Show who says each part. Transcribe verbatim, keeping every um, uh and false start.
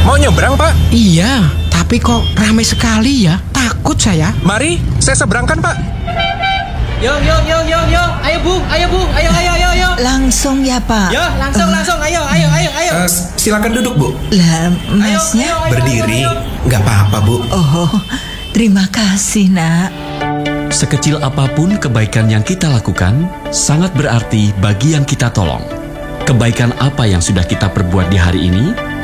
Speaker 1: Mau nyebrang, Pak?
Speaker 2: Iya, tapi kok ramai sekali ya? Takut saya.
Speaker 1: Mari, saya seberangkan, Pak.
Speaker 3: Yo, yo, yo, yo, yo. Ayo, Bu. Ayo, Bu. Ayo, ayo, ayo, ayo.
Speaker 4: Langsung ya, Pak?
Speaker 3: Yo, langsung, langsung. Ayo, ayo, ayo, ayo.
Speaker 1: Uh, silakan duduk, Bu.
Speaker 4: Lah, Masnya?
Speaker 3: Ayo, ayo, ayo,
Speaker 1: Berdiri.
Speaker 3: ayo, ayo.
Speaker 1: Nggak apa-apa, Bu.
Speaker 4: Oh, terima kasih, Nak.
Speaker 5: Sekecil apapun kebaikan yang kita lakukan, sangat berarti bagi yang kita tolong. Kebaikan apa yang sudah kita perbuat di hari ini